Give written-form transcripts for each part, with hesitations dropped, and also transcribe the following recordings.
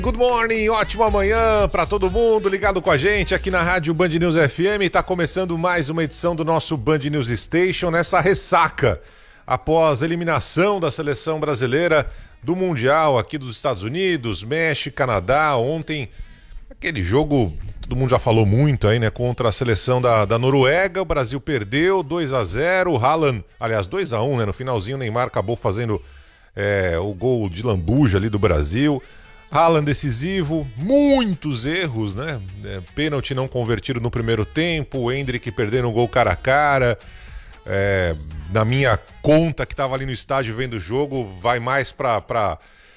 Good morning, ótima manhã para todo mundo ligado com a gente aqui na Rádio Band News FM. Tá começando mais uma edição do nosso Band News Station nessa ressaca após a eliminação da seleção brasileira do Mundial aqui dos Estados Unidos, México, Canadá. Ontem, aquele jogo, todo mundo já falou muito aí, né? Contra a seleção da Noruega, o Brasil perdeu 2-0, Haaland, aliás, 2-1, né? No finalzinho o Neymar acabou fazendo o gol de lambuja ali do Brasil. Haaland decisivo, muitos erros, né? Pênalti não convertido no primeiro tempo, o Endrick perdendo um gol cara a cara. Na minha conta que estava ali no estádio vendo o jogo, vai mais para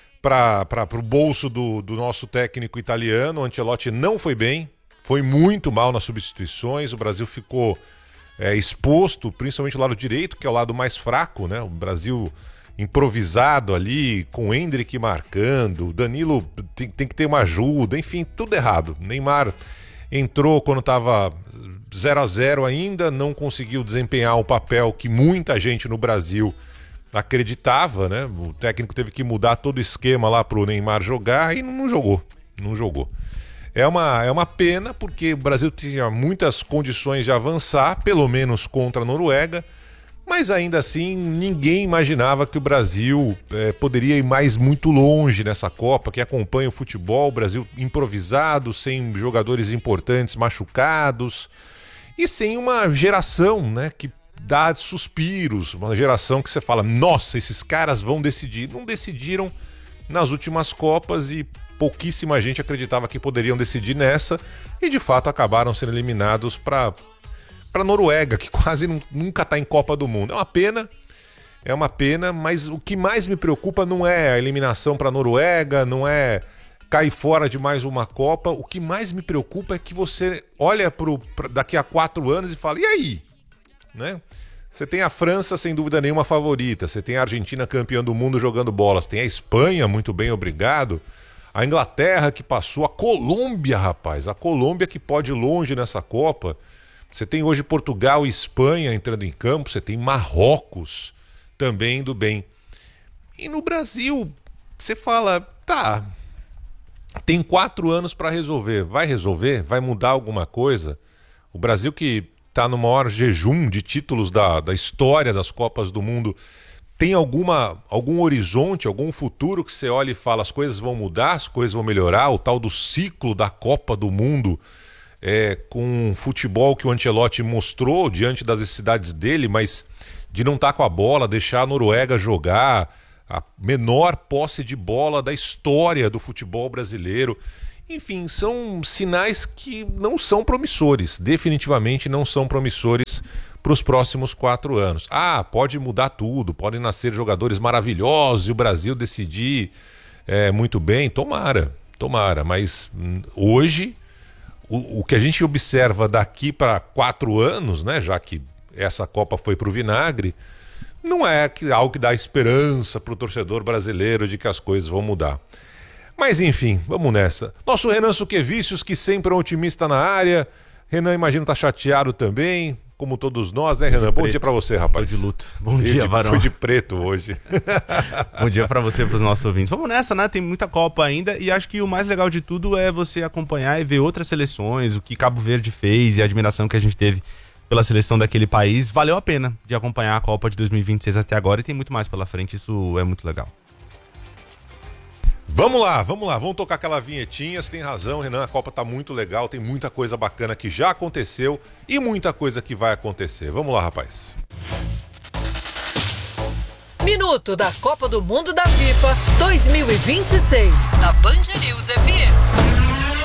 o bolso do nosso técnico italiano. O Ancelotti não foi bem, foi muito mal nas substituições. O Brasil ficou exposto, principalmente o lado direito, que é o lado mais fraco, né? O Brasil improvisado ali, com o Endrick marcando, o Danilo tem que ter uma ajuda, enfim, tudo errado. Neymar entrou quando estava 0-0 ainda, não conseguiu desempenhar o papel que muita gente no Brasil acreditava, né? O técnico teve que mudar todo o esquema lá para o Neymar jogar e não jogou. É uma pena, porque o Brasil tinha muitas condições de avançar, pelo menos contra a Noruega, mas ainda assim ninguém imaginava que o Brasil poderia ir mais muito longe nessa Copa. Quem acompanha o futebol, o Brasil improvisado, sem jogadores importantes machucados e sem uma geração, né, que dá suspiros, uma geração que você fala, nossa, esses caras vão decidir. Não decidiram nas últimas Copas e pouquíssima gente acreditava que poderiam decidir nessa e de fato acabaram sendo eliminados para a Noruega, que quase nunca está em Copa do Mundo. É uma pena, mas o que mais me preocupa não é a eliminação para a Noruega, não é cair fora de mais uma Copa. O que mais me preocupa é que você olha pra daqui a 4 anos e fala, e aí? Né? Você tem a França, sem dúvida nenhuma, favorita. Você tem a Argentina campeã do mundo jogando bolas. Tem a Espanha, muito bem, obrigado. A Inglaterra que passou. A Colômbia, rapaz. A Colômbia que pode ir longe nessa Copa. Você tem hoje Portugal e Espanha entrando em campo, você tem Marrocos também indo bem. E no Brasil, você fala, tá, tem 4 anos para resolver. Vai resolver? Vai mudar alguma coisa? O Brasil que está no maior jejum de títulos da história das Copas do Mundo, tem algum horizonte, algum futuro que você olha e fala, as coisas vão mudar, as coisas vão melhorar, o tal do ciclo da Copa do Mundo, com o futebol que o Ancelotti mostrou diante das necessidades dele, mas de não estar com a bola, deixar a Noruega jogar, a menor posse de bola da história do futebol brasileiro. Enfim, são sinais que não são promissores, definitivamente não são promissores para os próximos 4 anos. Pode mudar tudo, podem nascer jogadores maravilhosos e o Brasil decidir muito bem, tomara, mas hoje o que a gente observa daqui para 4 anos, né, já que essa Copa foi para o vinagre, não é algo que dá esperança para o torcedor brasileiro de que as coisas vão mudar. Mas enfim, vamos nessa. Nosso Renan Suquevicius, que sempre é um otimista na área. Renan, imagino, tá chateado também, como todos nós, né, Renan? Bom dia pra você, rapaz. Foi de luto. Bom dia, Varão. Foi de preto hoje. Bom dia pra você e pros nossos ouvintes. Vamos nessa, né? Tem muita Copa ainda e acho que o mais legal de tudo é você acompanhar e ver outras seleções, o que Cabo Verde fez e a admiração que a gente teve pela seleção daquele país. Valeu a pena de acompanhar a Copa de 2026 até agora e tem muito mais pela frente, isso é muito legal. Vamos lá, vamos tocar aquela vinhetinha. Você tem razão, Renan, a Copa tá muito legal, tem muita coisa bacana que já aconteceu e muita coisa que vai acontecer. Vamos lá, rapaz. Minuto da Copa do Mundo da FIFA 2026, na Band News FM.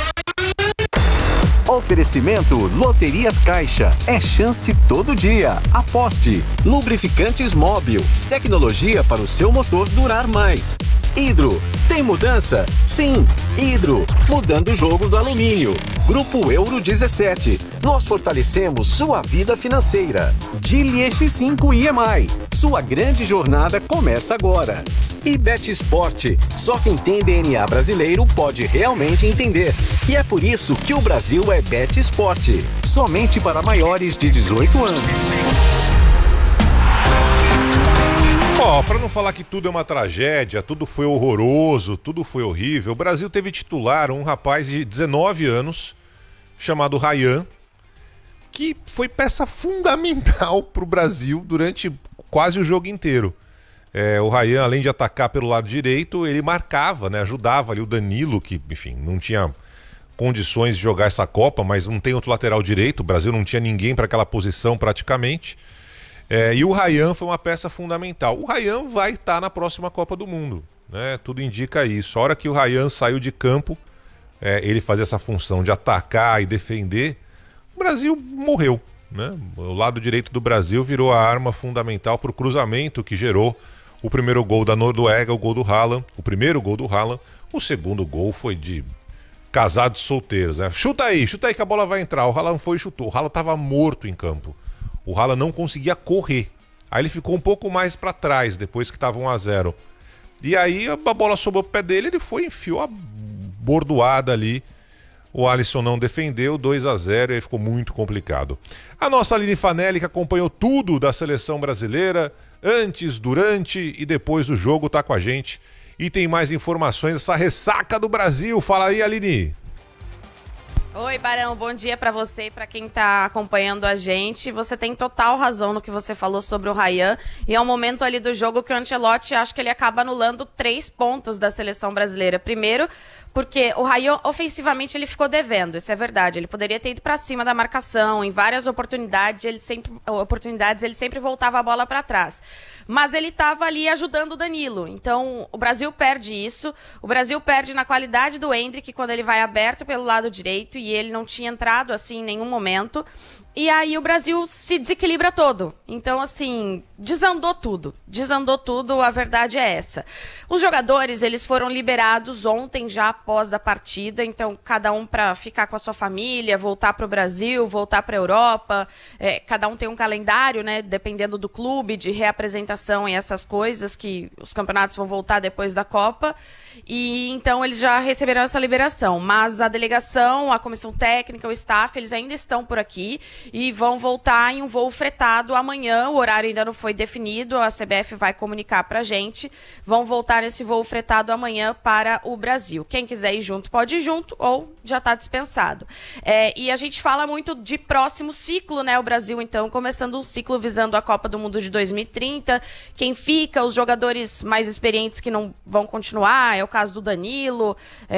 Oferecimento Loterias Caixa. É chance todo dia. Aposte. Lubrificantes Móbil. Tecnologia para o seu motor durar mais. Hidro. Tem mudança? Sim. Hidro. Mudando o jogo do alumínio. Grupo Euro 17. Nós fortalecemos sua vida financeira. Dili X5 EMI. Sua grande jornada começa agora. E Bet Sport. Só quem tem DNA brasileiro pode realmente entender. E é por isso que o Brasil é Bet Sport. Somente para maiores de 18 anos. Ó, pra não falar que tudo é uma tragédia, tudo foi horroroso, tudo foi horrível, o Brasil teve titular um rapaz de 19 anos, chamado Ryan, que foi peça fundamental pro Brasil durante quase o jogo inteiro. O Ryan, além de atacar pelo lado direito, ele marcava, né? Ajudava ali o Danilo, que, enfim, não tinha condições de jogar essa Copa, mas não tem outro lateral direito, o Brasil não tinha ninguém para aquela posição praticamente. E o Ryan foi uma peça fundamental. O Ryan vai estar na próxima Copa do Mundo, né? Tudo indica isso. A hora que o Ryan saiu de campo, ele fazia essa função de atacar e defender, o Brasil morreu, né? O lado direito do Brasil virou a arma fundamental para o cruzamento que gerou o primeiro gol da Noruega, o gol do Haaland, o primeiro gol do Haaland. O segundo gol foi de casados solteiros, né? Chuta aí que a bola vai entrar. O Haaland foi e chutou. O Haaland estava morto em campo. O Haaland não conseguia correr. Aí ele ficou um pouco mais para trás depois que estava 1-0. E aí a bola sobrou pro pé dele, ele foi e enfiou a bordoada ali. O Alisson não defendeu, 2-0, e aí ficou muito complicado. A nossa Aline Fanelli, que acompanhou tudo da seleção brasileira, antes, durante e depois do jogo, tá com a gente. E tem mais informações dessa ressaca do Brasil. Fala aí, Aline. Oi, Barão, bom dia pra você e pra quem tá acompanhando a gente. Você tem total razão no que você falou sobre o Ryan, e é um momento ali do jogo que o Ancelotti, acho que ele acaba anulando 3 pontos da seleção brasileira. Primeiro, porque o Ryan, ofensivamente, ele ficou devendo, isso é verdade. Ele poderia ter ido pra cima da marcação, em várias oportunidades ele sempre voltava a bola pra trás. Mas ele estava ali ajudando o Danilo. Então, o Brasil perde isso. O Brasil perde na qualidade do Endrick, quando ele vai aberto pelo lado direito, e ele não tinha entrado assim em nenhum momento. E aí o Brasil se desequilibra todo. Então, assim, desandou tudo, a verdade é essa. Os jogadores, eles foram liberados ontem, já após a partida, então cada um para ficar com a sua família, voltar para o Brasil, voltar para a Europa, cada um tem um calendário, né, dependendo do clube, de reapresentação e essas coisas, que os campeonatos vão voltar depois da Copa. E então eles já receberam essa liberação, mas a delegação, a comissão técnica, o staff, eles ainda estão por aqui e vão voltar em um voo fretado amanhã. O horário ainda não foi definido, a CBF vai comunicar pra gente. Vão voltar nesse voo fretado amanhã para o Brasil. Quem quiser ir junto pode ir junto, ou já está dispensado. E a gente fala muito de próximo ciclo, né? O Brasil, então, começando um ciclo visando a Copa do Mundo de 2030. Quem fica, os jogadores mais experientes que não vão continuar, é o caso do Danilo,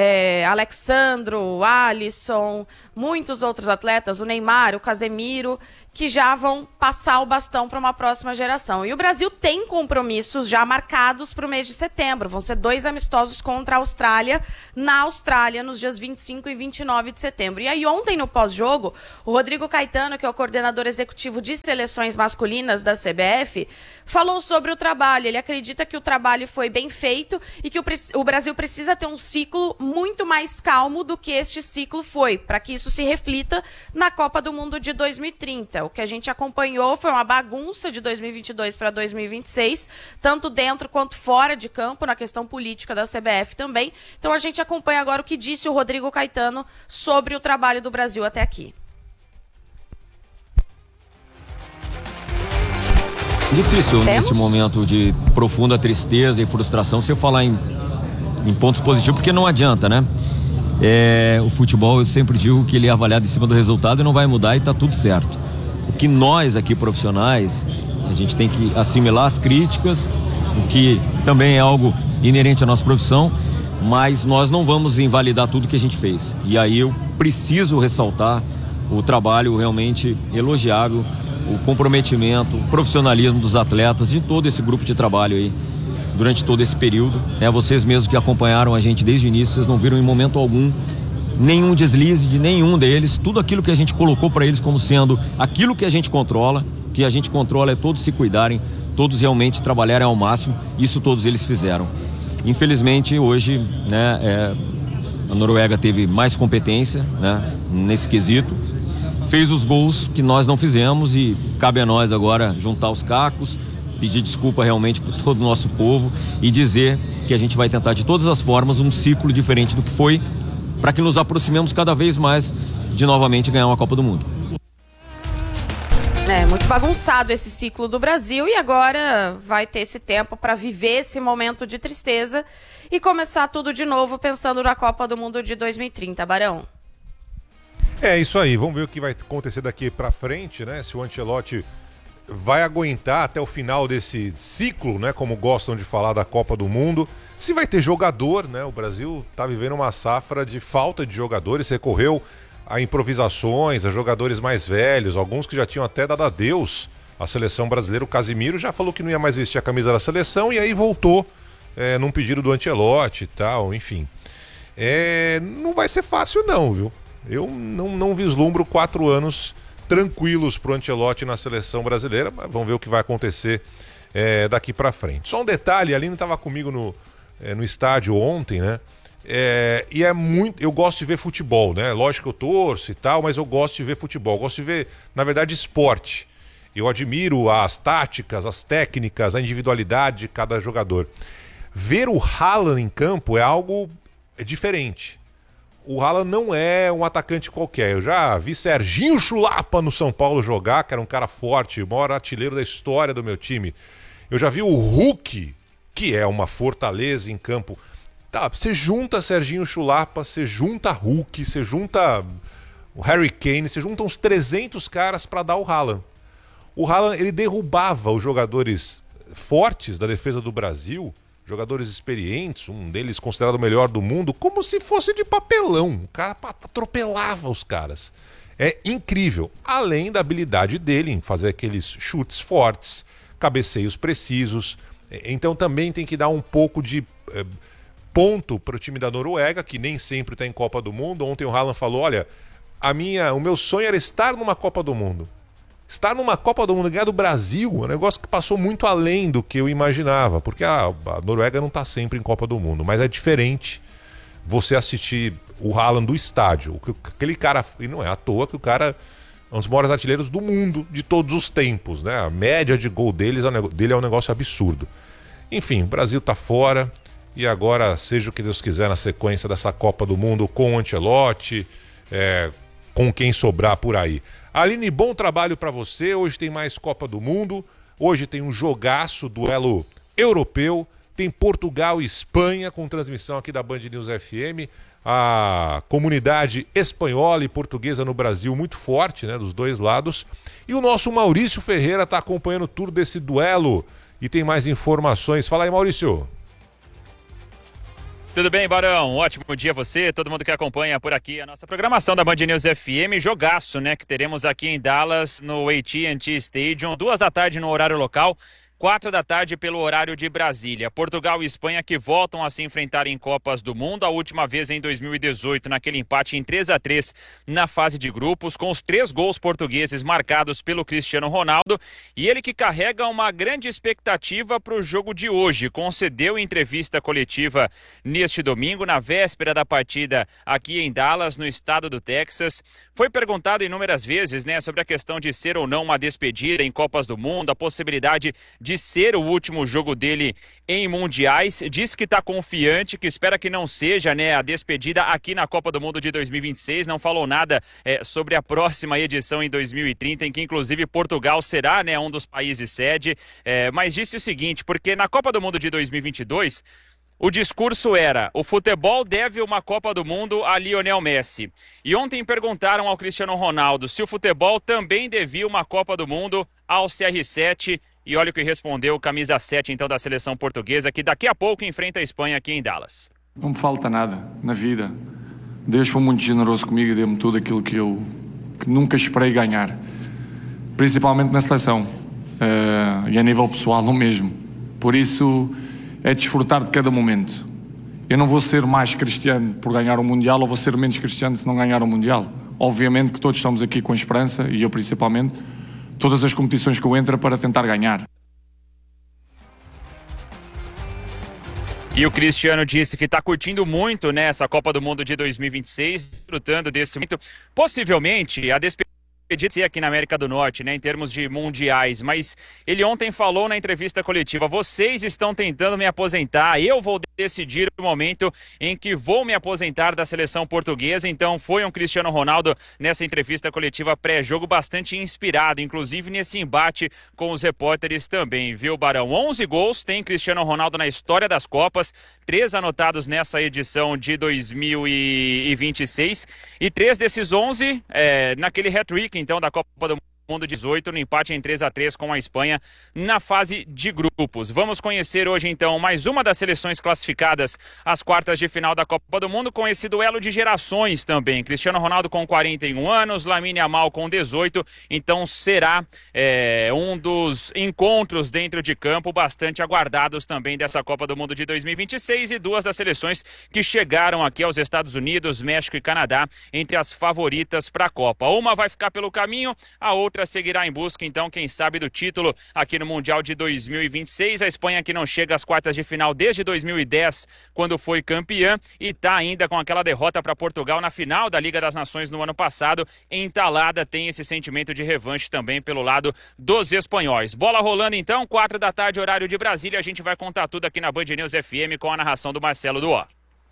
Alexandro, Alisson, muitos outros atletas, o Neymar, o Casemiro, que já vão passar o bastão para uma próxima geração. E o Brasil tem compromissos já marcados para o mês de setembro. Vão ser 2 amistosos contra a Austrália, na Austrália, nos dias 25 e 29 de setembro. E aí ontem, no pós-jogo, o Rodrigo Caetano, que é o coordenador executivo de seleções masculinas da CBF, falou sobre o trabalho. Ele acredita que o trabalho foi bem feito e que o Brasil precisa ter um ciclo muito mais calmo do que este ciclo foi, para que isso se reflita na Copa do Mundo de 2030. O que a gente acompanhou foi uma bagunça de 2022 para 2026, tanto dentro quanto fora de campo, na questão política da CBF também. Então a gente acompanha agora o que disse o Rodrigo Caetano sobre o trabalho do Brasil até aqui. Difícil nesse momento de profunda tristeza e frustração você falar em pontos positivos, porque não adianta, né? O futebol, eu sempre digo que ele é avaliado em cima do resultado e não vai mudar e tá tudo certo. O que nós aqui profissionais, a gente tem que assimilar as críticas, o que também é algo inerente à nossa profissão, mas nós não vamos invalidar tudo que a gente fez. E aí eu preciso ressaltar o trabalho realmente elogiável, o comprometimento, o profissionalismo dos atletas, de todo esse grupo de trabalho aí, durante todo esse período. Vocês mesmos que acompanharam a gente desde o início, vocês não viram em momento algum nenhum deslize de nenhum deles. Tudo aquilo que a gente colocou para eles como sendo aquilo que a gente controla. O que a gente controla é todos se cuidarem, todos realmente trabalharem ao máximo. Isso todos eles fizeram. Infelizmente hoje, né, a Noruega teve mais competência, né, nesse quesito, fez os gols que nós não fizemos, e cabe a nós agora juntar os cacos, pedir desculpa realmente para todo o nosso povo e dizer que a gente vai tentar de todas as formas um ciclo diferente do que foi, para que nos aproximemos cada vez mais de novamente ganhar uma Copa do Mundo. É muito bagunçado esse ciclo do Brasil e agora vai ter esse tempo para viver esse momento de tristeza e começar tudo de novo pensando na Copa do Mundo de 2030, Barão. É isso aí, vamos ver o que vai acontecer daqui pra frente, né? Se o Ancelotti vai aguentar até o final desse ciclo, né? Como gostam de falar da Copa do Mundo. Se vai ter jogador, né? O Brasil tá vivendo uma safra de falta de jogadores, recorreu a improvisações, a jogadores mais velhos, alguns que já tinham até dado adeus à seleção brasileira. O Casimiro já falou que não ia mais vestir a camisa da seleção e aí voltou num pedido do Ancelotti e tal, enfim. Não vai ser fácil não, viu? Eu não vislumbro 4 anos tranquilos pro Ancelotti na seleção brasileira, mas vamos ver o que vai acontecer daqui pra frente. Só um detalhe, a Aline estava comigo no estádio ontem, né? E eu gosto de ver futebol, né? Lógico que eu torço e tal, mas eu gosto de ver futebol, eu gosto de ver, na verdade, esporte. Eu admiro as táticas, as técnicas, a individualidade de cada jogador. Ver o Haaland em campo é algo diferente. O Haaland não é um atacante qualquer. Eu já vi Serginho Chulapa no São Paulo jogar, que era um cara forte, o maior artilheiro da história do meu time. Eu já vi o Hulk, que é uma fortaleza em campo. Tá, você junta Serginho Chulapa, você junta Hulk, você junta o Harry Kane, você junta uns 300 caras para dar o Haaland. O Haaland, ele derrubava os jogadores fortes da defesa do Brasil, jogadores experientes, um deles considerado o melhor do mundo, como se fosse de papelão. O cara atropelava os caras. É incrível. Além da habilidade dele em fazer aqueles chutes fortes, cabeceios precisos. Então também tem que dar um pouco de ponto para o time da Noruega, que nem sempre está em Copa do Mundo. Ontem o Haaland falou, olha, o meu sonho era estar numa Copa do Mundo. Estar numa Copa do Mundo e ganhar do Brasil é um negócio que passou muito além do que eu imaginava, porque a Noruega não está sempre em Copa do Mundo, mas é diferente você assistir o Haaland do estádio. Aquele cara, e não é à toa que o cara é um dos maiores artilheiros do mundo de todos os tempos, né? A média de gol dele é um negócio absurdo. Enfim, o Brasil está fora e agora, seja o que Deus quiser na sequência dessa Copa do Mundo com o Ancelotti, com quem sobrar por aí. Aline, bom trabalho para você. Hoje tem mais Copa do Mundo. Hoje tem um jogaço, duelo europeu. Tem Portugal e Espanha com transmissão aqui da Band News FM. A comunidade espanhola e portuguesa no Brasil muito forte, né, dos dois lados. E o nosso Maurício Ferreira está acompanhando tudo desse duelo e tem mais informações. Fala aí, Maurício. Tudo bem, Barão? Ótimo dia a você, todo mundo que acompanha por aqui a nossa programação da Band News FM. Jogaço, né, que teremos aqui em Dallas, no AT&T Stadium, 2 da tarde no horário local, 4 da tarde pelo horário de Brasília. Portugal e Espanha que voltam a se enfrentar em Copas do Mundo, a última vez em 2018, naquele empate em 3-3 na fase de grupos, com os 3 gols portugueses marcados pelo Cristiano Ronaldo, e ele que carrega uma grande expectativa para o jogo de hoje. Concedeu entrevista coletiva neste domingo, na véspera da partida aqui em Dallas, no estado do Texas. Foi perguntado inúmeras vezes, né, sobre a questão de ser ou não uma despedida em Copas do Mundo, a possibilidade de ser o último jogo dele em mundiais. Disse que está confiante, que espera que não seja, né, a despedida aqui na Copa do Mundo de 2026. Não falou nada sobre a próxima edição em 2030, em que inclusive Portugal será, né, um dos países sede. Mas disse o seguinte, porque na Copa do Mundo de 2022... o discurso era, o futebol deve uma Copa do Mundo a Lionel Messi. E ontem perguntaram ao Cristiano Ronaldo se o futebol também devia uma Copa do Mundo ao CR7. E olha o que respondeu o camisa 7 então da seleção portuguesa, que daqui a pouco enfrenta a Espanha aqui em Dallas. Não me falta nada na vida. Deus foi muito generoso comigo e deu-me tudo aquilo que nunca esperei ganhar. Principalmente na seleção. E a nível pessoal o mesmo. Por isso é desfrutar de cada momento. Eu não vou ser mais cristiano por ganhar o Mundial ou vou ser menos cristiano se não ganhar o Mundial. Obviamente que todos estamos aqui com esperança, e eu principalmente, todas as competições que eu entro para tentar ganhar. E o Cristiano disse que está curtindo muito, né, essa Copa do Mundo de 2026, desfrutando desse momento. Possivelmente a despedida ser aqui na América do Norte, né, em termos de mundiais, mas ele ontem falou na entrevista coletiva, vocês estão tentando me aposentar, eu vou decidir o momento em que vou me aposentar da seleção portuguesa. Então foi um Cristiano Ronaldo nessa entrevista coletiva pré-jogo bastante inspirado, inclusive nesse embate com os repórteres também, viu, Barão? 11 gols tem Cristiano Ronaldo na história das Copas, 3 anotados nessa edição de 2026 e 3 desses 11 naquele hat-trick então da Copa do Mundo 18, no empate em 3-3 com a Espanha na fase de grupos. Vamos conhecer hoje então mais uma das seleções classificadas às quartas de final da Copa do Mundo, com esse duelo de gerações também. Cristiano Ronaldo com 41 anos, Lamine Yamal com 18, então será um dos encontros dentro de campo bastante aguardados também dessa Copa do Mundo de 2026, e duas das seleções que chegaram aqui aos Estados Unidos, México e Canadá entre as favoritas para a Copa. Uma vai ficar pelo caminho, a outra seguirá em busca, então, quem sabe, do título aqui no Mundial de 2026. A Espanha que não chega às quartas de final desde 2010, quando foi campeã, e está ainda com aquela derrota para Portugal na final da Liga das Nações no ano passado, entalada, tem esse sentimento de revanche também pelo lado dos espanhóis. Bola rolando então, 4 da tarde, horário de Brasília. A gente vai contar tudo aqui na Band News FM com a narração do Marcelo Duó.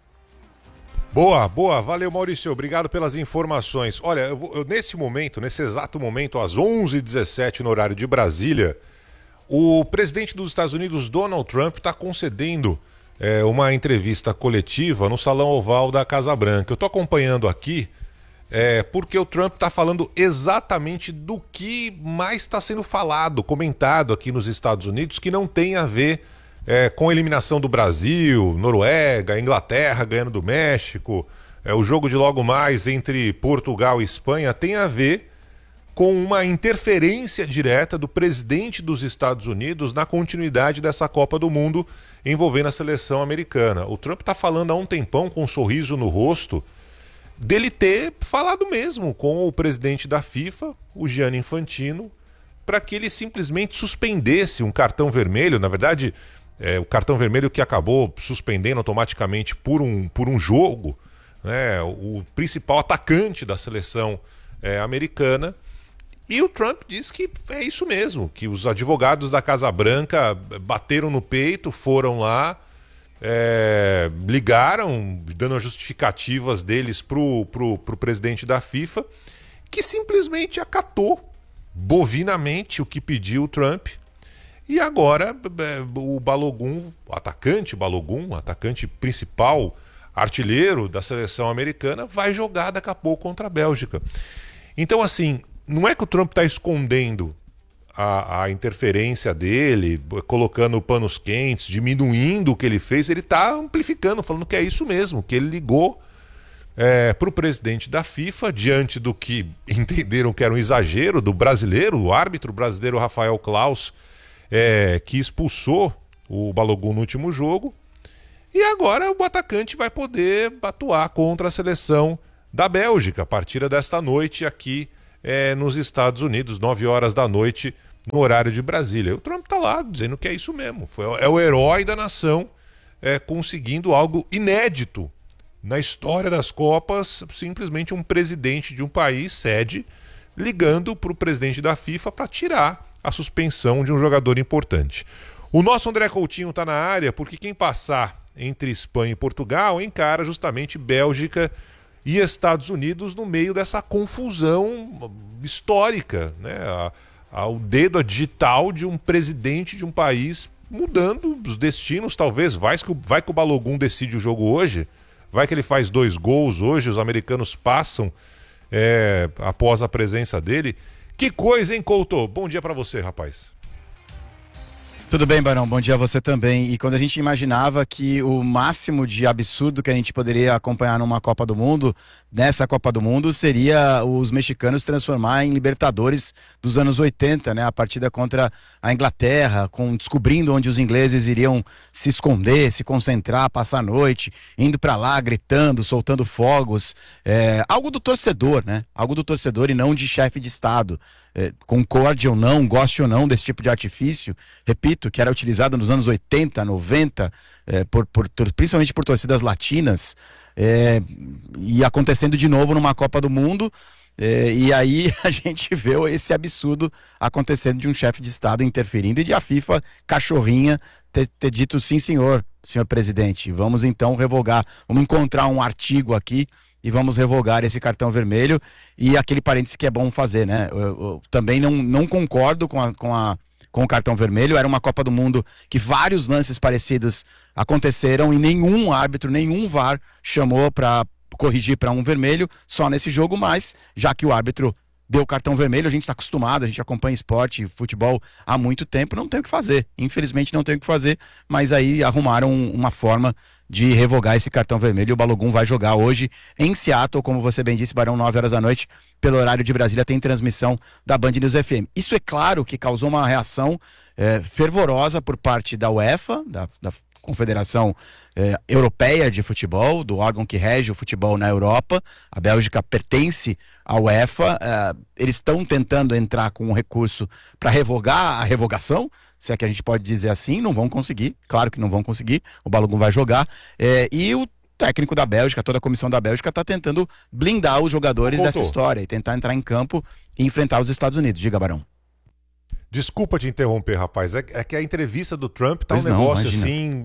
Boa, valeu, Maurício, obrigado pelas informações. Olha, eu nesse exato momento, às 11h17 no horário de Brasília, o presidente dos Estados Unidos, Donald Trump, está concedendo uma entrevista coletiva no Salão Oval da Casa Branca. Eu estou acompanhando aqui porque o Trump está falando exatamente do que mais está sendo falado, comentado aqui nos Estados Unidos, que não tem a ver com a eliminação do Brasil, Noruega, Inglaterra ganhando do México, o jogo de logo mais entre Portugal e Espanha, tem a ver com uma interferência direta do presidente dos Estados Unidos na continuidade dessa Copa do Mundo envolvendo a seleção americana. O Trump está falando há um tempão, com um sorriso no rosto, dele ter falado mesmo com o presidente da FIFA, o Gianni Infantino, para que ele simplesmente suspendesse um cartão vermelho. Na verdade, o cartão vermelho que acabou suspendendo automaticamente por um jogo, né, o principal atacante da seleção americana. E o Trump diz que é isso mesmo, que os advogados da Casa Branca bateram no peito, foram lá, ligaram, dando as justificativas deles pro presidente da FIFA, que simplesmente acatou bovinamente o que pediu o Trump. E agora o Balogun, o atacante principal, artilheiro da seleção americana, vai jogar daqui a pouco contra a Bélgica. Então, assim, não é que o Trump está escondendo a interferência dele, colocando panos quentes, diminuindo o que ele fez, ele está amplificando, falando que é isso mesmo, que ele ligou para o presidente da FIFA, diante do que entenderam que era um exagero do brasileiro, o árbitro brasileiro Rafael Claus, que expulsou o Balogun no último jogo, e agora o atacante vai poder atuar contra a seleção da Bélgica a partir desta noite aqui nos Estados Unidos, 9 horas da noite, no horário de Brasília. O Trump está lá dizendo que é isso mesmo, é o herói da nação conseguindo algo inédito na história das Copas, simplesmente um presidente de um país sede ligando para o presidente da FIFA para tirar a suspensão de um jogador importante. O nosso André Coutinho está na área porque quem passar entre Espanha e Portugal encara justamente Bélgica e Estados Unidos no meio dessa confusão histórica, né? Ao dedo digital de um presidente de um país mudando os destinos, talvez. Vai que o Balogun decide o jogo hoje, vai que ele faz 2 gols hoje, os americanos passam após a presença dele. Que coisa, hein, Couto? Bom dia pra você, rapaz. Tudo bem, Barão? Bom dia a você também. E quando a gente imaginava que o máximo de absurdo que a gente poderia acompanhar numa Copa do Mundo, nessa Copa do Mundo, seria os mexicanos transformar em Libertadores dos anos 80, né? A partida contra a Inglaterra, descobrindo onde os ingleses iriam se esconder, se concentrar, passar a noite, indo pra lá, gritando, soltando fogos. Algo do torcedor, né? Algo do torcedor e não de chefe de Estado. Concorde ou não, goste ou não desse tipo de artifício, repito, que era utilizado nos anos 80, 90, principalmente por torcidas latinas, e acontecendo de novo numa Copa do Mundo, E aí a gente vê esse absurdo acontecendo de um chefe de Estado interferindo e de a FIFA, cachorrinha, ter dito sim, senhor presidente, vamos então revogar, vamos encontrar um artigo aqui e vamos revogar esse cartão vermelho. E aquele parêntese que é bom fazer, né? Eu também não concordo com o cartão vermelho. Era uma Copa do Mundo que vários lances parecidos aconteceram e nenhum árbitro, nenhum VAR chamou para corrigir para um vermelho só nesse jogo, mas já que o árbitro deu cartão vermelho, a gente está acostumado, a gente acompanha esporte, futebol há muito tempo, não tem o que fazer. Infelizmente não tem o que fazer, mas aí arrumaram uma forma de revogar esse cartão vermelho. E o Balogun vai jogar hoje em Seattle, como você bem disse, Barão, 9 horas da noite, pelo horário de Brasília, tem transmissão da Band News FM. Isso é claro que causou uma reação fervorosa por parte da UEFA, da Confederação Europeia de Futebol, do órgão que rege o futebol na Europa. A Bélgica pertence à UEFA. Eles estão tentando entrar com um recurso para revogar a revogação, se é que a gente pode dizer assim. Não vão conseguir, claro que não vão conseguir. O Balogun vai jogar. E o técnico da Bélgica, toda a comissão da Bélgica está tentando blindar os jogadores dessa história e tentar entrar em campo e enfrentar os Estados Unidos. Diga, Barão. Desculpa te interromper, rapaz. É que a entrevista do Trump tá um negócio assim,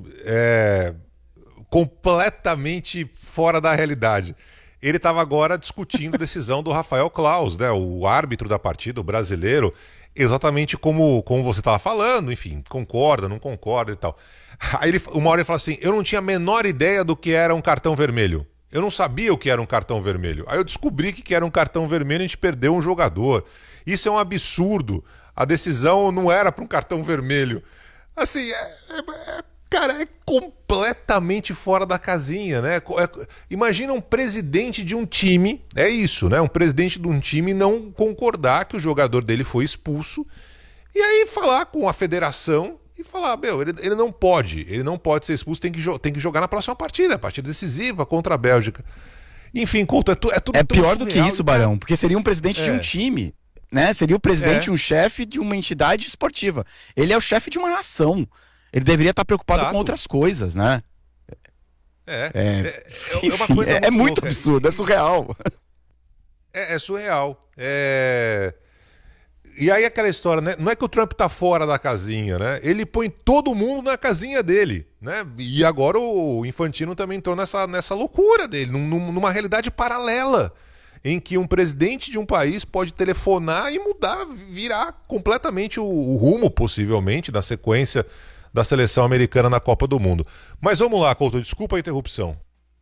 completamente fora da realidade. Ele estava agora discutindo a decisão do Rafael Claus, né, o árbitro da partida, o brasileiro, exatamente como você estava falando, enfim, concorda, não concorda e tal. Aí uma hora ele fala assim, eu não tinha a menor ideia do que era um cartão vermelho. Eu não sabia o que era um cartão vermelho. Aí eu descobri que era um cartão vermelho e a gente perdeu um jogador. Isso é um absurdo. A decisão não era para um cartão vermelho. Assim, cara, é completamente fora da casinha, né? Imagina um presidente de um time, é isso, né? Um presidente de um time não concordar que o jogador dele foi expulso e aí falar com a federação e falar, ele não pode ser expulso, tem que jogar na próxima partida, a partida decisiva contra a Bélgica. Enfim, Couto, é tudo é pior do que isso, Barão, porque seria um presidente de um time. Né? Seria o presidente, um chefe de uma entidade esportiva. Ele é o chefe de uma nação. Ele deveria estar preocupado com outras coisas, né? Uma coisa muito absurdo, é surreal. É surreal. E aí aquela história, né? Não é que o Trump tá fora da casinha, né? Ele põe todo mundo na casinha dele, né? E agora o Infantino também entrou nessa loucura dele, numa realidade paralela, em que um presidente de um país pode telefonar e virar completamente o rumo, possivelmente, da sequência da seleção americana na Copa do Mundo. Mas vamos lá, Couto, desculpa a interrupção.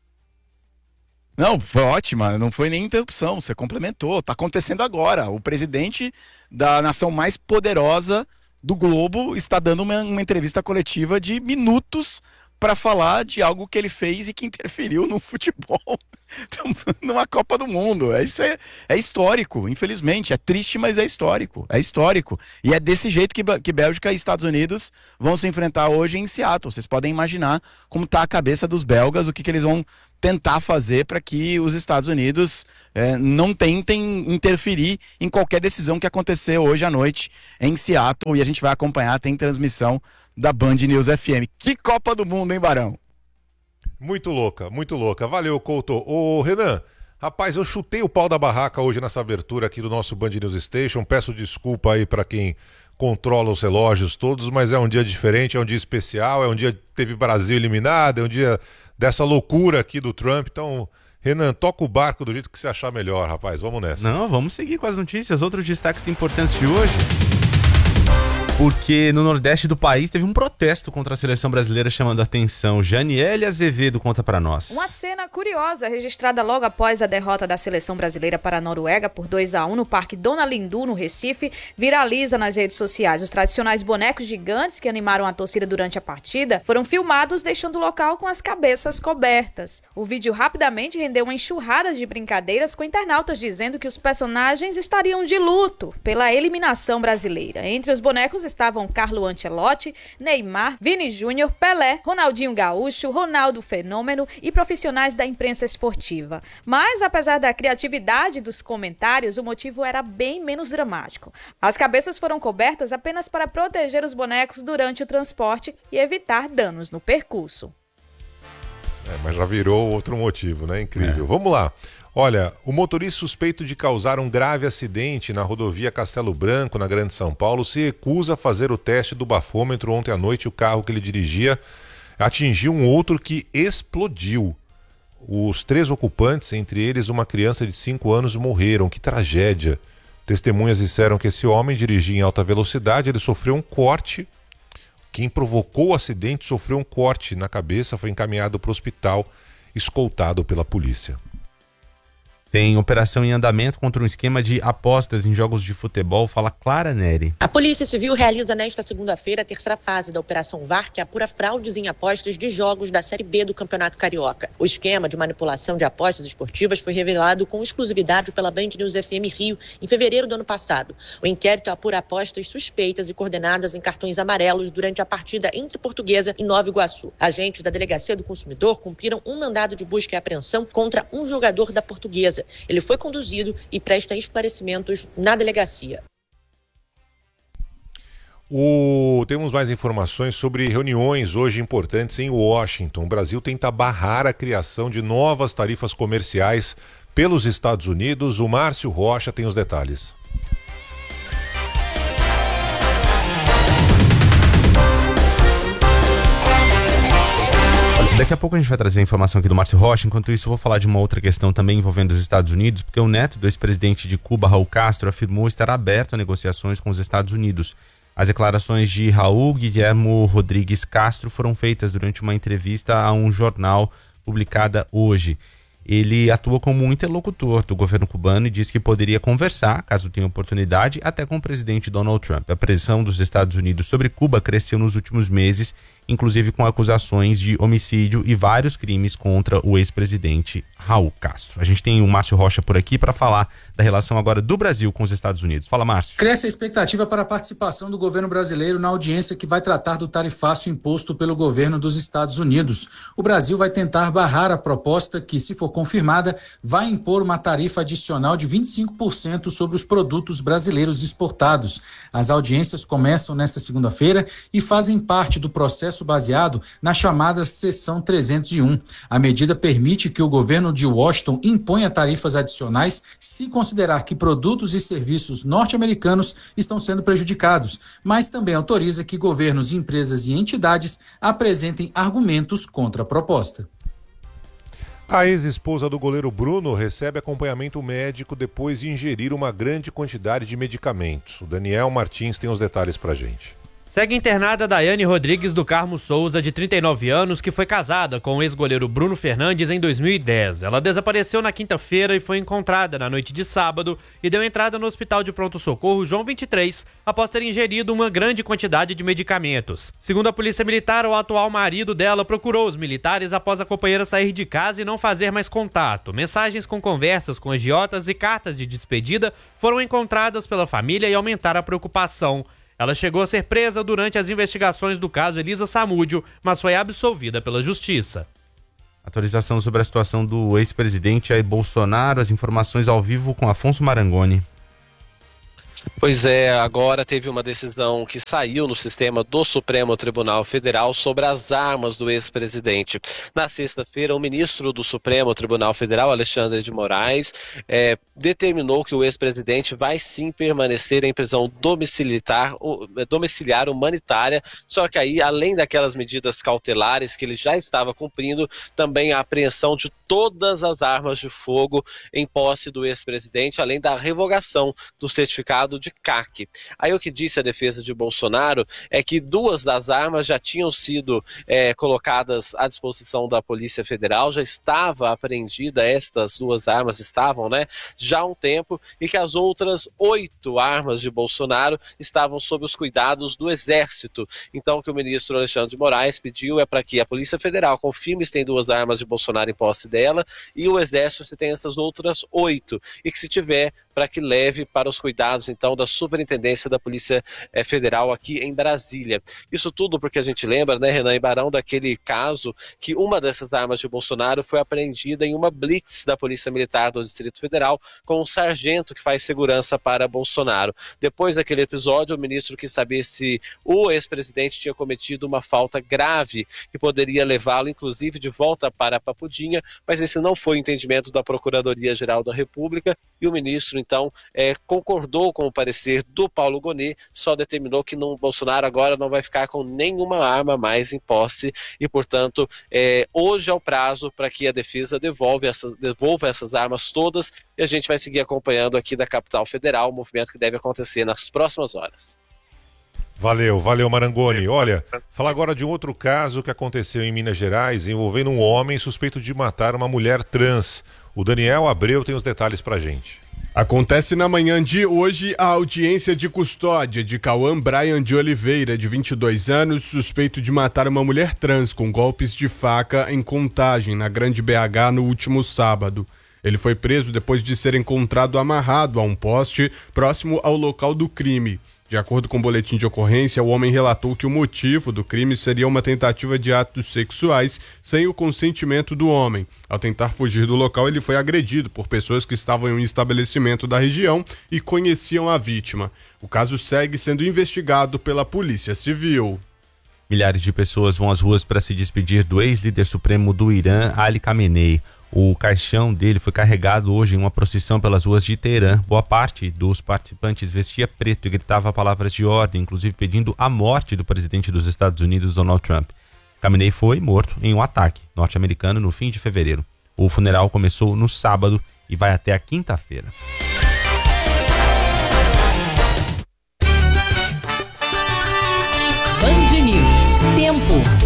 Não, foi ótima, não foi nem interrupção, você complementou, tá acontecendo agora. O presidente da nação mais poderosa do globo está dando uma entrevista coletiva de minutos para falar de algo que ele fez e que interferiu no futebol, numa Copa do Mundo. Isso é histórico, infelizmente. É triste, mas é histórico. É histórico. E é desse jeito que Bélgica e Estados Unidos vão se enfrentar hoje em Seattle. Vocês podem imaginar como está a cabeça dos belgas, o que eles vão tentar fazer para que os Estados Unidos não tentem interferir em qualquer decisão que acontecer hoje à noite em Seattle. E a gente vai acompanhar, tem transmissão da Band News FM. Que Copa do Mundo, hein, Barão? Muito louca, muito louca. Valeu, Couto. Ô, Renan, rapaz, eu chutei o pau da barraca hoje nessa abertura aqui do nosso Band News Station. Peço desculpa aí para quem controla os relógios todos, mas é um dia diferente, é um dia especial, é um dia que teve Brasil eliminado, é um dia dessa loucura aqui do Trump. Então, Renan, toca o barco do jeito que você achar melhor, rapaz. Vamos nessa. Não, vamos seguir com as notícias. Outros destaques importantes de hoje. Porque no Nordeste do país teve um protesto contra a seleção brasileira chamando a atenção. Janiele Azevedo conta pra nós. Uma cena curiosa registrada logo após a derrota da seleção brasileira para a Noruega por 2-1 no Parque Dona Lindu, no Recife, viraliza nas redes sociais. Os tradicionais bonecos gigantes que animaram a torcida durante a partida foram filmados deixando o local com as cabeças cobertas. O vídeo rapidamente rendeu uma enxurrada de brincadeiras com internautas dizendo que os personagens estariam de luto pela eliminação brasileira. Entre os bonecos estavam Carlo Ancelotti, Neymar, Vini Júnior, Pelé, Ronaldinho Gaúcho, Ronaldo Fenômeno e profissionais da imprensa esportiva. Mas, apesar da criatividade dos comentários, o motivo era bem menos dramático. As cabeças foram cobertas apenas para proteger os bonecos durante o transporte e evitar danos no percurso. Mas já virou outro motivo, né? Incrível. Vamos lá. Olha, o motorista suspeito de causar um grave acidente na rodovia Castelo Branco, na Grande São Paulo, se recusa a fazer o teste do bafômetro. Ontem à noite, o carro que ele dirigia atingiu um outro que explodiu. Os 3 ocupantes, entre eles uma criança de 5 anos, morreram. Que tragédia. Testemunhas disseram que esse homem dirigia em alta velocidade, ele sofreu um corte. Quem provocou o acidente sofreu um corte na cabeça, foi encaminhado para o hospital, escoltado pela polícia. Tem operação em andamento contra um esquema de apostas em jogos de futebol. Fala Clara Neri. A Polícia Civil realiza nesta segunda-feira a terceira fase da Operação VAR, que apura fraudes em apostas de jogos da Série B do Campeonato Carioca. O esquema de manipulação de apostas esportivas foi revelado com exclusividade pela Band News FM Rio em fevereiro do ano passado. O inquérito apura apostas suspeitas e coordenadas em cartões amarelos durante a partida entre Portuguesa e Nova Iguaçu. Agentes da Delegacia do Consumidor cumpriram um mandado de busca e apreensão contra um jogador da Portuguesa. Ele foi conduzido e presta esclarecimentos na delegacia. Temos mais informações sobre reuniões hoje importantes em Washington. O Brasil tenta barrar a criação de novas tarifas comerciais pelos Estados Unidos. O Márcio Rocha tem os detalhes. Daqui a pouco a gente vai trazer a informação aqui do Márcio Rocha. Enquanto isso, eu vou falar de uma outra questão também envolvendo os Estados Unidos, porque o neto do ex-presidente de Cuba, Raul Castro, afirmou estar aberto a negociações com os Estados Unidos. As declarações de Raul Guillermo Rodrigues Castro foram feitas durante uma entrevista a um jornal publicada hoje. Ele atua como um interlocutor do governo cubano e diz que poderia conversar, caso tenha oportunidade, até com o presidente Donald Trump. A pressão dos Estados Unidos sobre Cuba cresceu nos últimos meses, inclusive com acusações de homicídio e vários crimes contra o ex-presidente Raul Castro. A gente tem o Márcio Rocha por aqui para falar da relação agora do Brasil com os Estados Unidos. Fala, Márcio. Cresce a expectativa para a participação do governo brasileiro na audiência que vai tratar do tarifaço imposto pelo governo dos Estados Unidos. O Brasil vai tentar barrar a proposta que, se for confirmada, vai impor uma tarifa adicional de 25% sobre os produtos brasileiros exportados. As audiências começam nesta segunda-feira e fazem parte do processo baseado na chamada Seção 301. A medida permite que o governo de Washington imponha tarifas adicionais se considerar que produtos e serviços norte-americanos estão sendo prejudicados, mas também autoriza que governos, empresas e entidades apresentem argumentos contra a proposta. A ex-esposa do goleiro Bruno recebe acompanhamento médico depois de ingerir uma grande quantidade de medicamentos. O Daniel Martins tem os detalhes pra gente. Segue internada Daiane Rodrigues do Carmo Souza, de 39 anos, que foi casada com o ex-goleiro Bruno Fernandes em 2010. Ela desapareceu na quinta-feira e foi encontrada na noite de sábado e deu entrada no Hospital de Pronto-Socorro João 23 após ter ingerido uma grande quantidade de medicamentos. Segundo a Polícia Militar, o atual marido dela procurou os militares após a companheira sair de casa e não fazer mais contato. Mensagens com conversas com agiotas e cartas de despedida foram encontradas pela família e aumentaram a preocupação. Ela chegou a ser presa durante as investigações do caso Elisa Samúdio, mas foi absolvida pela Justiça. Atualização sobre a situação do ex-presidente Jair Bolsonaro, as informações ao vivo com Afonso Marangoni. Pois é, agora teve uma decisão que saiu no sistema do Supremo Tribunal Federal sobre as armas do ex-presidente. Na sexta-feira, o ministro do Supremo Tribunal Federal, Alexandre de Moraes, determinou que o ex-presidente vai sim permanecer em prisão domiciliar humanitária, só que aí, além daquelas medidas cautelares que ele já estava cumprindo, também a apreensão de todas as armas de fogo em posse do ex-presidente, além da revogação do certificado de CAC. Aí o que disse a defesa de Bolsonaro é que 2 das armas já tinham sido colocadas à disposição da Polícia Federal, já estava apreendida, estas 2 armas estavam, já há um tempo, e que as outras 8 armas de Bolsonaro estavam sob os cuidados do Exército. Então o que o ministro Alexandre de Moraes pediu é para que a Polícia Federal confirme se tem 2 armas de Bolsonaro em posse dela e o Exército se tem essas outras 8, e que se tiver, para que leve para os cuidados então então da Superintendência da Polícia Federal aqui em Brasília. Isso tudo porque a gente lembra, né, Renan e Barão, daquele caso que uma dessas armas de Bolsonaro foi apreendida em uma blitz da Polícia Militar do Distrito Federal com um sargento que faz segurança para Bolsonaro. Depois daquele episódio, o ministro quis saber se o ex-presidente tinha cometido uma falta grave que poderia levá-lo, inclusive, de volta para Papudinha, mas esse não foi o entendimento da Procuradoria-Geral da República e o ministro, então, concordou com o parecer do Paulo Gonet, só determinou que Bolsonaro agora não vai ficar com nenhuma arma mais em posse e, portanto, hoje é o prazo para que a defesa devolva essas armas todas e a gente vai seguir acompanhando aqui da capital federal o movimento que deve acontecer nas próximas horas. Valeu Marangoni. Olha, falar agora de um outro caso que aconteceu em Minas Gerais envolvendo um homem suspeito de matar uma mulher trans. O Daniel Abreu tem os detalhes pra gente. Acontece na manhã de hoje a audiência de custódia de Cauã Brian de Oliveira, de 22 anos, suspeito de matar uma mulher trans com golpes de faca em Contagem, na Grande BH, no último sábado. Ele foi preso depois de ser encontrado amarrado a um poste próximo ao local do crime. De acordo com o boletim de ocorrência, o homem relatou que o motivo do crime seria uma tentativa de atos sexuais sem o consentimento do homem. Ao tentar fugir do local, ele foi agredido por pessoas que estavam em um estabelecimento da região e conheciam a vítima. O caso segue sendo investigado pela Polícia Civil. Milhares de pessoas vão às ruas para se despedir do ex-líder supremo do Irã, Ali Khamenei. O caixão dele foi carregado hoje em uma procissão pelas ruas de Teherã. Boa parte dos participantes vestia preto e gritava palavras de ordem, inclusive pedindo a morte do presidente dos Estados Unidos, Donald Trump. Khamenei foi morto em um ataque norte-americano no fim de fevereiro. O funeral começou no sábado e vai até a quinta-feira. Band News. Tempo.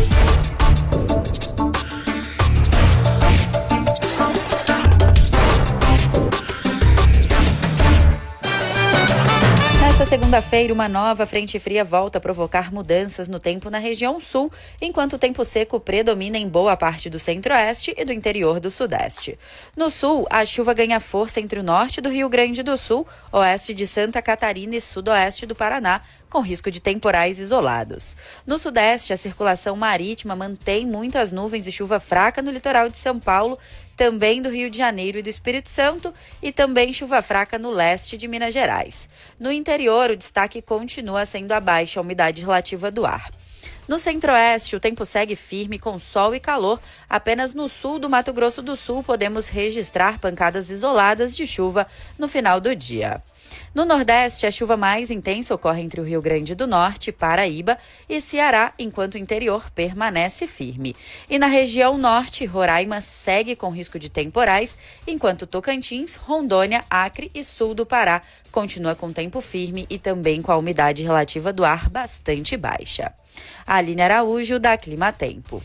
Nesta segunda-feira, uma nova frente fria volta a provocar mudanças no tempo na região sul, enquanto o tempo seco predomina em boa parte do centro-oeste e do interior do sudeste. No sul, a chuva ganha força entre o norte do Rio Grande do Sul, oeste de Santa Catarina e sudoeste do Paraná, com risco de temporais isolados. No sudeste, a circulação marítima mantém muitas nuvens e chuva fraca no litoral de São Paulo, também do Rio de Janeiro e do Espírito Santo, e também chuva fraca no leste de Minas Gerais. No interior, o destaque continua sendo a baixa umidade relativa do ar. No centro-oeste, o tempo segue firme com sol e calor. Apenas no sul do Mato Grosso do Sul podemos registrar pancadas isoladas de chuva no final do dia. No Nordeste, a chuva mais intensa ocorre entre o Rio Grande do Norte, Paraíba e Ceará, enquanto o interior permanece firme. E na região norte, Roraima segue com risco de temporais, enquanto Tocantins, Rondônia, Acre e sul do Pará continua com tempo firme e também com a umidade relativa do ar bastante baixa. Aline Araújo, da Clima Tempo.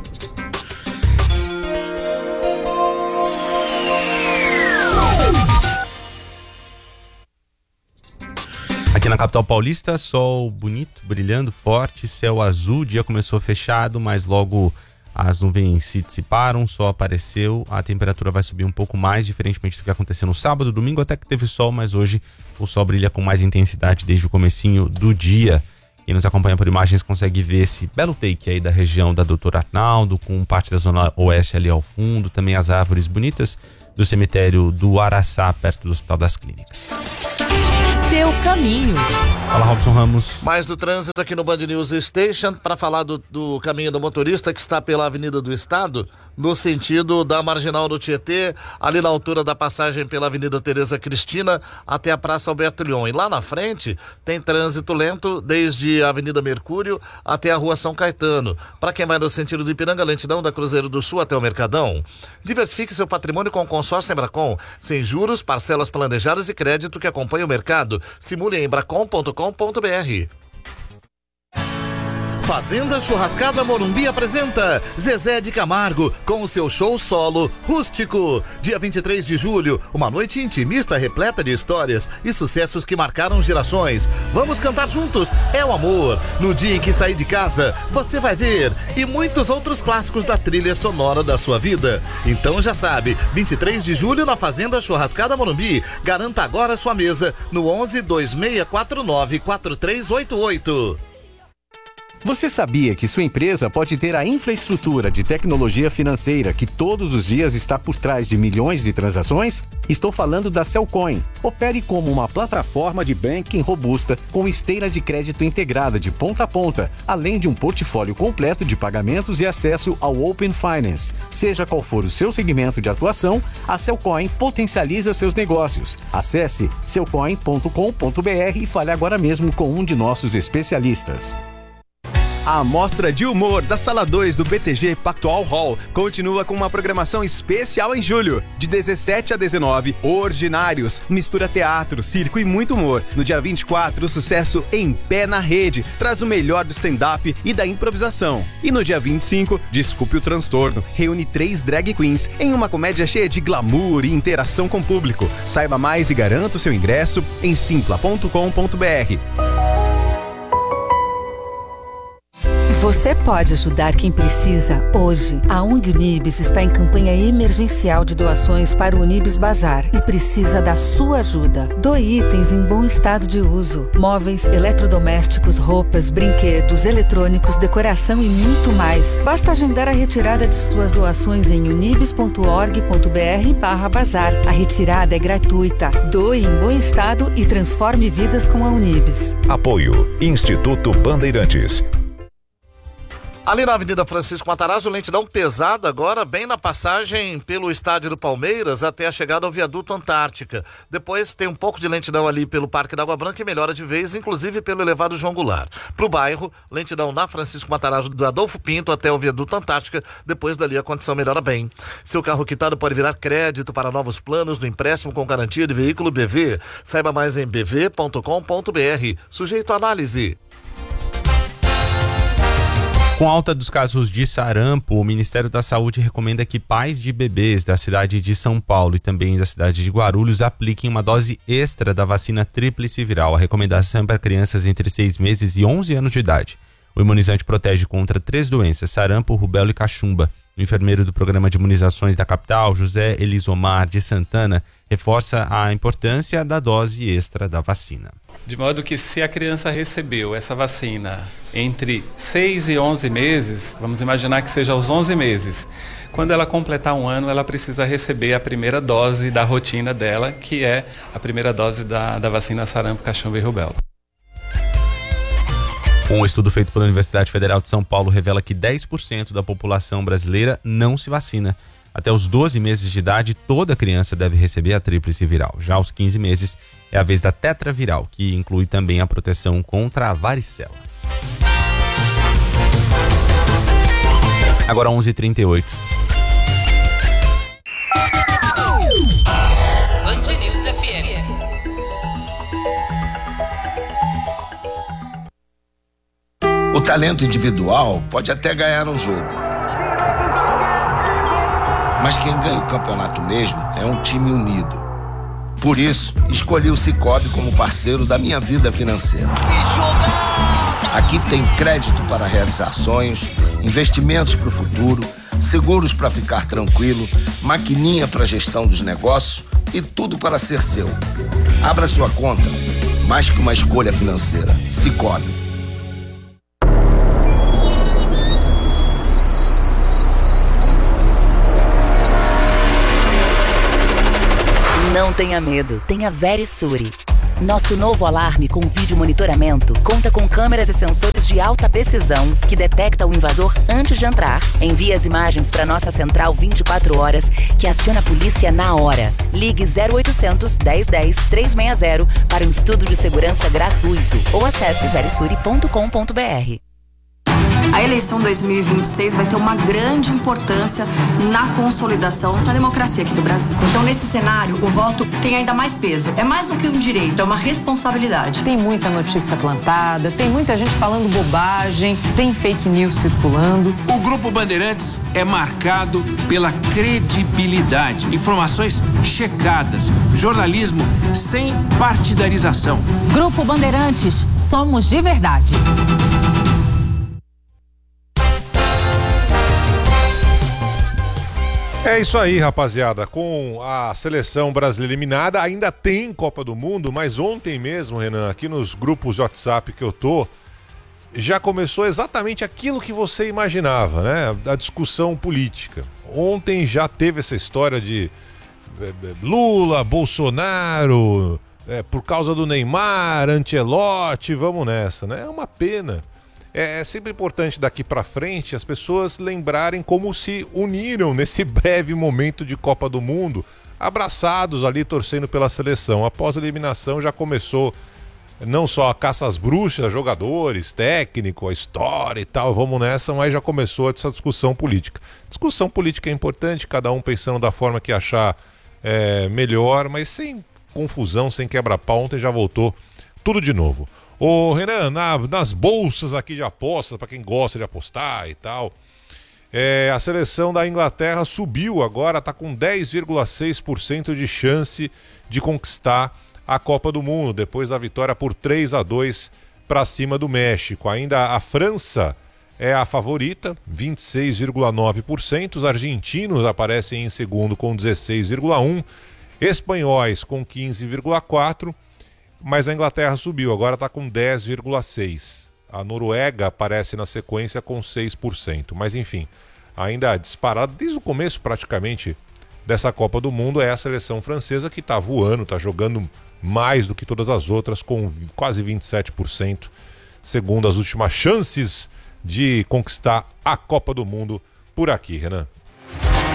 Aqui na capital paulista, sol bonito, brilhando forte, céu azul, o dia começou fechado, mas logo as nuvens se dissiparam, o sol apareceu, a temperatura vai subir um pouco mais, diferentemente do que aconteceu no sábado, domingo até que teve sol, mas hoje o sol brilha com mais intensidade desde o comecinho do dia. Quem nos acompanha por imagens consegue ver esse belo take aí da região da Doutor Arnaldo, com parte da zona oeste ali ao fundo, também as árvores bonitas do cemitério do Araçá, perto do Hospital das Clínicas. Seu caminho. Fala, Robson Ramos. Mais do trânsito aqui no Band News Station para falar do caminho do motorista que está pela Avenida do Estado, no sentido da Marginal do Tietê, ali na altura da passagem pela Avenida Tereza Cristina até a Praça Alberto Lyon. E lá na frente tem trânsito lento desde a Avenida Mercúrio até a Rua São Caetano. Para quem vai no sentido do Ipiranga, lentidão da Cruzeiro do Sul até o Mercadão. Diversifique seu patrimônio com o consórcio Embracon, sem juros, parcelas planejadas e crédito que acompanha o mercado. Simule em embracon.com.br. Fazenda Churrascada Morumbi apresenta Zezé de Camargo com o seu show solo Rústico. Dia 23 de julho, uma noite intimista repleta de histórias e sucessos que marcaram gerações. Vamos cantar juntos, é o amor. No dia em que sair de casa, você vai ver. E muitos outros clássicos da trilha sonora da sua vida. Então já sabe, 23 de julho na Fazenda Churrascada Morumbi. Garanta agora sua mesa no 11-2649-4388. Você sabia que sua empresa pode ter a infraestrutura de tecnologia financeira que todos os dias está por trás de milhões de transações? Estou falando da Cellcoin. Opere como uma plataforma de banking robusta com esteira de crédito integrada de ponta a ponta, além de um portfólio completo de pagamentos e acesso ao Open Finance. Seja qual for o seu segmento de atuação, a Cellcoin potencializa seus negócios. Acesse cellcoin.com.br e fale agora mesmo com um de nossos especialistas. A Mostra de Humor da Sala 2 do BTG Pactual Hall continua com uma programação especial em julho. De 17 a 19, Ordinários, mistura teatro, circo e muito humor. No dia 24, o sucesso Em Pé na Rede traz o melhor do stand-up e da improvisação. E no dia 25, Desculpe o Transtorno, reúne 3 drag queens em uma comédia cheia de glamour e interação com o público. Saiba mais e garanta o seu ingresso em simpla.com.br. Você pode ajudar quem precisa hoje. A ONG Unibis está em campanha emergencial de doações para o Unibis Bazar e precisa da sua ajuda. Doe itens em bom estado de uso. Móveis, eletrodomésticos, roupas, brinquedos, eletrônicos, decoração e muito mais. Basta agendar a retirada de suas doações em unibis.org.br/bazar. A retirada é gratuita. Doe em bom estado e transforme vidas com a Unibis. Apoio Instituto Bandeirantes. Ali na Avenida Francisco Matarazzo, lentidão pesada agora, bem na passagem pelo estádio do Palmeiras até a chegada ao viaduto Antártica. Depois tem um pouco de lentidão ali pelo Parque da Água Branca e melhora de vez, inclusive pelo elevado João Goulart. Pro bairro, lentidão na Francisco Matarazzo do Adolfo Pinto até o viaduto Antártica. Depois dali a condição melhora bem. Seu carro quitado pode virar crédito para novos planos do empréstimo com garantia de veículo BV. Saiba mais em bv.com.br. Sujeito à análise. Com a alta dos casos de sarampo, o Ministério da Saúde recomenda que pais de bebês da cidade de São Paulo e também da cidade de Guarulhos apliquem uma dose extra da vacina tríplice viral. A recomendação é para crianças entre 6 meses e 11 anos de idade. O imunizante protege contra 3 doenças, sarampo, rubéola e cachumba. O enfermeiro do programa de imunizações da capital, José Elisomar de Santana, reforça a importância da dose extra da vacina. De modo que se a criança recebeu essa vacina entre 6 e 11 meses, vamos imaginar que seja aos 11 meses, quando ela completar 1 ano, ela precisa receber a primeira dose da rotina dela, que é a primeira dose da vacina sarampo, cachumba e rubéola. Um estudo feito pela Universidade Federal de São Paulo revela que 10% da população brasileira não se vacina. Até os 12 meses de idade, toda criança deve receber a tríplice viral. Já aos 15 meses, é a vez da tetraviral, que inclui também a proteção contra a varicela. Agora 11h38. Band News FM. O talento individual pode até ganhar um jogo. Mas quem ganha o campeonato mesmo é um time unido. Por isso, escolhi o Sicoob como parceiro da minha vida financeira. Aqui tem crédito para realizar sonhos, investimentos para o futuro, seguros para ficar tranquilo, maquininha para gestão dos negócios e tudo para ser seu. Abra sua conta, mais que uma escolha financeira. Sicoob. Não tenha medo, tenha Verisure. Nosso novo alarme com vídeo monitoramento conta com câmeras e sensores de alta precisão que detecta o invasor antes de entrar. Envia as imagens para nossa central 24 horas que aciona a polícia na hora. Ligue 0800 1010 360 para um estudo de segurança gratuito ou acesse verisure.com.br. A eleição 2026 vai ter uma grande importância na consolidação da democracia aqui do Brasil. Então, nesse cenário, o voto tem ainda mais peso. É mais do que um direito, é uma responsabilidade. Tem muita notícia plantada, tem muita gente falando bobagem, tem fake news circulando. O Grupo Bandeirantes é marcado pela credibilidade, informações checadas, jornalismo sem partidarização. Grupo Bandeirantes, somos de verdade. É isso aí, rapaziada. Com a seleção brasileira eliminada, ainda tem Copa do Mundo, mas ontem mesmo, Renan, aqui nos grupos de WhatsApp que eu tô, já começou exatamente aquilo que você imaginava, né? A discussão política. Ontem já teve essa história de Lula, Bolsonaro, por causa do Neymar, Ancelotti, vamos nessa, né? É uma pena. É sempre importante daqui pra frente as pessoas lembrarem como se uniram nesse breve momento de Copa do Mundo, abraçados ali torcendo pela seleção. Após a eliminação já começou não só a caça às bruxas, jogadores, técnico, a história e tal, vamos nessa, mas já começou essa discussão política. Discussão política é importante, cada um pensando da forma que achar melhor, mas sem confusão, sem quebra-pau. Ontem já voltou tudo de novo. Ô Renan, nas bolsas aqui de apostas, para quem gosta de apostar e tal, a seleção da Inglaterra subiu agora, está com 10,6% de chance de conquistar a Copa do Mundo, depois da vitória por 3-2 para cima do México. Ainda a França é a favorita, 26,9%, os argentinos aparecem em segundo com 16,1%, espanhóis com 15,4%, mas a Inglaterra subiu, agora está com 10,6%. A Noruega aparece na sequência com 6%. Mas enfim, ainda disparado desde o começo praticamente dessa Copa do Mundo é a seleção francesa que está voando, está jogando mais do que todas as outras, com quase 27%, segundo as últimas chances de conquistar a Copa do Mundo por aqui, Renan.